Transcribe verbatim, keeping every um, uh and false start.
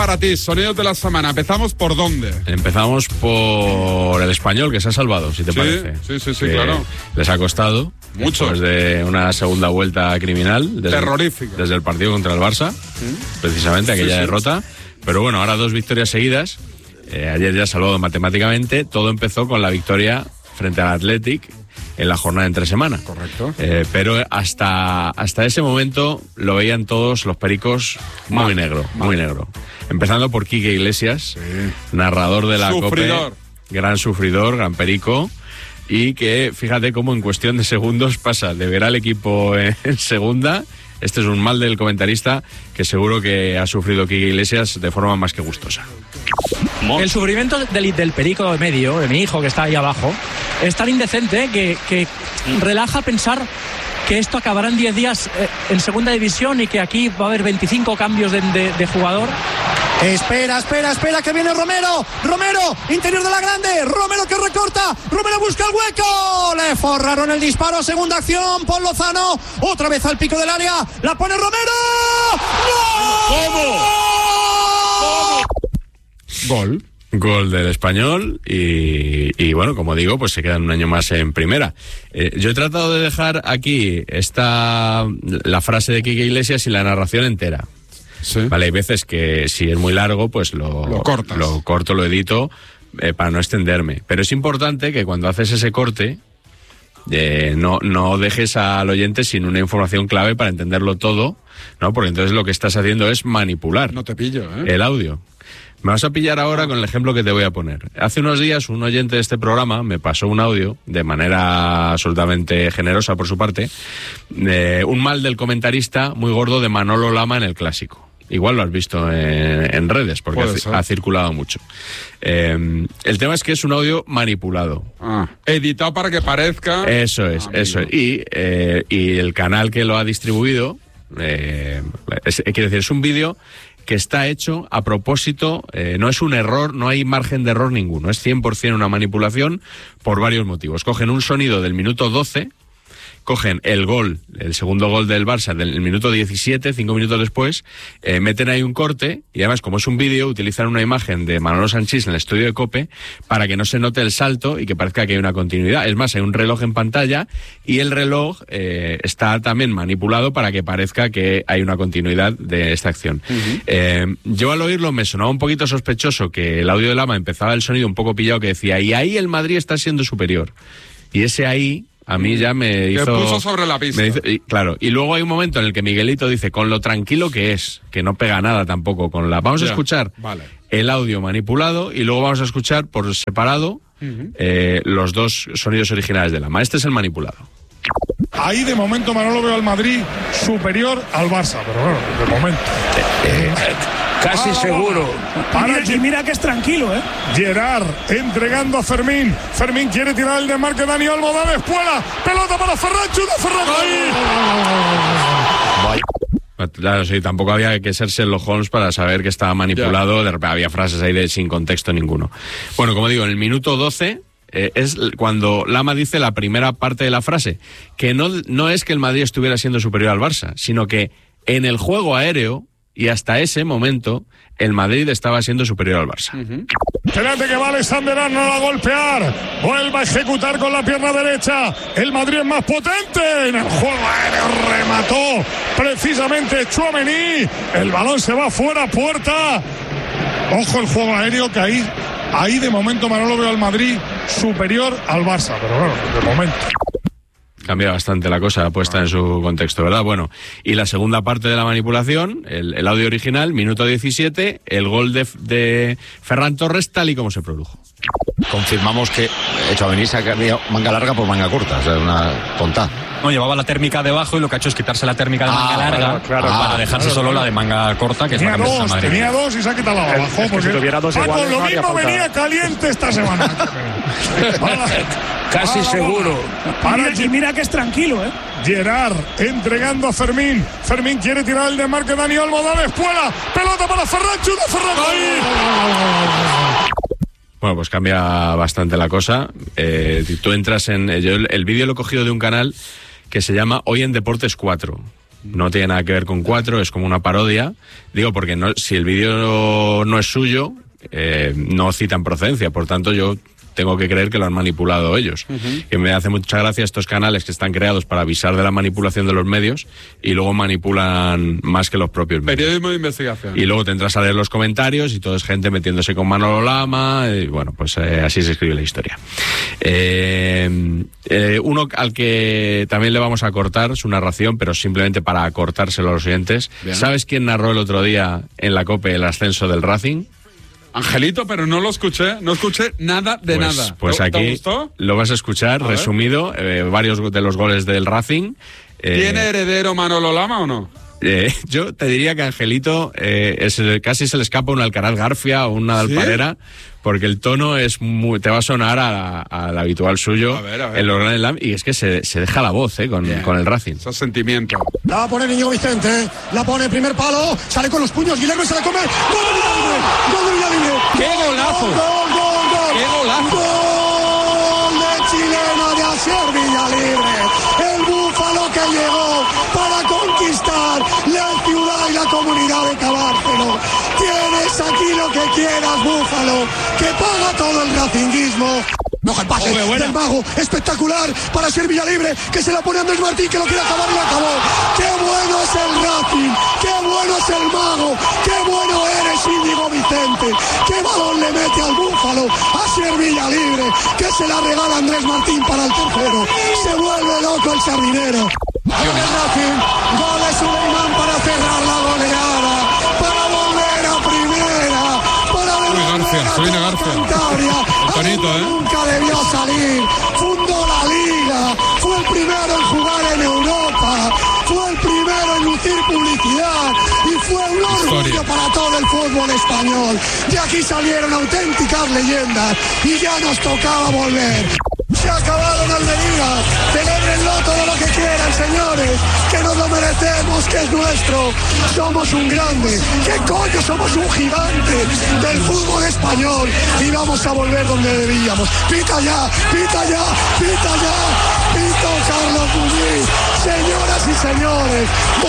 Para ti, sonidos de la semana. ¿Empezamos por dónde? Empezamos por el Español, que se ha salvado, si te sí, parece. Sí, sí, sí, que claro. Les ha costado. Mucho. Después de una segunda vuelta criminal. Desde, Terrorífica. Desde el partido contra el Barça, ¿Mm? precisamente, aquella sí, sí. derrota. Pero bueno, ahora dos victorias seguidas. Eh, ayer ya salvado matemáticamente. Todo empezó con la victoria frente al Athletic en la jornada entre semana. Correcto. Eh, pero hasta, hasta ese momento lo veían todos los pericos muy mal, negro, mal. muy negro. Empezando por Quique Iglesias, sí. narrador de la Sufridor. COPE, gran sufridor, gran perico, y que fíjate cómo en cuestión de segundos pasa de ver al equipo en, en segunda. Este es un mal del comentarista que seguro que ha sufrido Quique Iglesias de forma más que gustosa. El sufrimiento del, del perico de medio, de mi hijo que está ahí abajo, es tan indecente que, que relaja pensar que esto acabará en diez días eh, en segunda división y que aquí va a haber veinticinco cambios de, de, de jugador. Espera, espera, espera, que viene Romero. Romero, interior de la grande. Romero que recorta. Romero busca el hueco. Le forraron el disparo. Segunda acción. Paul Lozano. Otra vez al pico del área. La pone Romero. ¡Gol! ¿Cómo? ¿Cómo? Gol. Gol del Español y, y bueno, como digo, pues se quedan un año más en primera. Eh, yo he tratado de dejar aquí esta la frase de Quique Iglesias y la narración entera. Sí. Vale, hay veces que si es muy largo, pues lo, lo cortas. Lo corto, lo edito eh, para no extenderme. Pero es importante que cuando haces ese corte eh, no, no dejes al oyente sin una información clave para entenderlo todo, ¿no? Porque entonces lo que estás haciendo es manipular. No te pillo, ¿eh? El audio. Me vas a pillar ahora con el ejemplo que te voy a poner. Hace unos días un oyente de este programa me pasó un audio, de manera absolutamente generosa por su parte, de un mal del comentarista muy gordo de Manolo Lama en el Clásico. Igual lo has visto en, en redes, porque ha, ha circulado mucho. Eh, el tema es que es un audio manipulado. Ah, editado para que parezca... Eso es, ah, eso es. Y, eh, y el canal que lo ha distribuido, eh, es, quiere decir, es un vídeo que está hecho a propósito, eh, no es un error, no hay margen de error ninguno, es cien por ciento una manipulación por varios motivos. Cogen un sonido del minuto doce, cogen el gol, el segundo gol del Barça del minuto diecisiete, cinco minutos después, eh, meten ahí un corte y además, como es un vídeo, utilizan una imagen de Manolo Sanchís en el estudio de COPE para que no se note el salto y que parezca que hay una continuidad. Es más, hay un reloj en pantalla y el reloj eh, está también manipulado para que parezca que hay una continuidad de esta acción. Uh-huh. Eh, yo al oírlo me sonaba un poquito sospechoso que el audio de Lama empezaba el sonido un poco pillado, que decía, y ahí el Madrid está siendo superior. Y ese ahí... A mí ya me hizo... Que puso sobre la pista. Me hizo, y, claro, y luego hay un momento en el que Miguelito dice, con lo tranquilo que es, que no pega nada tampoco con la... Vamos ya, a escuchar vale. el audio manipulado y luego vamos a escuchar por separado uh-huh. eh, los dos sonidos originales de Lama. Este es el manipulado. Ahí de momento Manolo veo al Madrid superior al Barça, pero bueno, de momento. Eh, eh, casi ah, seguro. Para y mira que es tranquilo, ¿eh? Gerard entregando a Fermín. Fermín quiere tirar el desmarque. Dani Olmo da espuela. Pelota para Ferran. Chuta Ferran. ¡Ahí! Claro, sí, tampoco había que ser Sherlock Holmes para saber que estaba manipulado. Yeah. De repente había frases ahí de sin contexto ninguno. Bueno, como digo, en el minuto doce... Eh, es cuando Lama dice la primera parte de la frase, que no, no es que el Madrid estuviera siendo superior al Barça, sino que en el juego aéreo y hasta ese momento el Madrid estaba siendo superior al Barça. Uh-huh. Espérate que va Alexander Arnold a golpear, vuelve a ejecutar con la pierna derecha, el Madrid es más potente, en el juego aéreo remató precisamente Tchouaméni, el balón se va fuera, puerta, ojo el juego aéreo que ahí Ahí de momento Manolo veo al Madrid superior al Barça, pero bueno, de momento. Cambia bastante la cosa puesta en su contexto, ¿verdad? Bueno, y la segunda parte de la manipulación, el, el audio original, minuto diecisiete, el gol de, de Ferran Torres tal y como se produjo. Confirmamos que Tchouaméni se ha cambiado manga larga por manga corta, o sea, una tonta. No, llevaba la térmica debajo y lo que ha hecho es quitarse la térmica de manga ah, larga claro, claro, para claro, dejarse claro, solo claro. la de manga corta, que tenía es la dos, camiseta tenía amarilla. dos y se ha quitado la de abajo. Es, es que si tuviera dos iguales, ah, con lo no haría mismo falta. venía caliente esta semana. Casi ah, seguro. Para mira, y mira que es tranquilo, ¿eh? Gerard entregando a Fermín. Fermín quiere tirar el desmarque. Dani Olmo da espuela. Pelota para Ferran. Chuta Ferran. ¡Ahí! Bueno, pues cambia bastante la cosa. Eh, tú entras en... Yo el, el vídeo lo he cogido de un canal que se llama Hoy en Deportes cuatro. No tiene nada que ver con Cuatro, es como una parodia. Digo, porque no, si el vídeo no es suyo, eh, no citan procedencia. Por tanto, yo tengo que creer que lo han manipulado ellos. Uh-huh. Que me hace mucha gracia estos canales que están creados para avisar de la manipulación de los medios y luego manipulan más que los propios medios. Periodismo de investigación. Y luego tendrás a leer los comentarios y todo es gente metiéndose con Manolo Lama y bueno, pues eh, así se escribe la historia. Eh, eh, uno al que también le vamos a cortar su narración, pero simplemente para acortárselo a los oyentes. Bien. ¿Sabes quién narró el otro día en la COPE el ascenso del Racing? Angelito, pero no lo escuché, no escuché nada de pues, nada. Pues ¿Te, aquí ¿te gustó? Lo vas a escuchar, a resumido, eh, varios de los goles del Racing. Eh, ¿Tiene heredero Manolo Lama o no? Eh, yo te diría que Angelito eh, es, casi se le escapa un Alcaraz Garfia o una Alparera, ¿sí? Porque el tono es muy, te va a sonar a, a, al habitual suyo a ver, a ver. En los Grand Slam, y es que se, se deja la voz eh, con, con el Racing. Esos sentimientos. La va a poner Íñigo Vicente, la pone primer palo, sale con los puños, Guillermo se la come. ¡Gol de Villalibre! ¡Gol de Villalibre! ¡Qué golazo! ¡Gol, gol, gol! ¡Qué golazo! ¡Gol de chileno de Asier Villalibre! El búfalo que llegó para conquistar la ciudad y la comunidad de Cabárceno. Tienes aquí lo que quieras, búfalo, que paga todo el racinguismo. No, el pase oh, del mago, espectacular para Asier Villalibre, que se la pone a Andrés Martín, que lo quiere acabar y lo acabó. ¡Qué bueno es el Racing! ¡Qué bueno es el mago! ¡Qué bueno eres, Íñigo Vicente! ¡Qué balón le mete al búfalo! Asier Villalibre, que se la regala Andrés Martín para el tercero. Se vuelve loco el sardinero. Gol de Racing, gol de Suleiman para cerrar la goleada, para volver a primera, para García, Sabina García. Bonito, ¿eh? Nunca debió salir, fundó la liga, fue el primero en jugar en Europa, fue el primero en lucir publicidad y fue un orgullo Historia. Para todo el fútbol español. De aquí salieron auténticas leyendas y ya nos tocaba volver. Se ha acabado en Almería, celébrenlo todo lo que quieran, señores, que nos lo merecemos, que es nuestro, somos un grande, que coño, somos un gigante del fútbol español y vamos a volver donde debíamos. Pita ya, pita ya, pita ya, pito Carlos Muñiz, señoras y señores.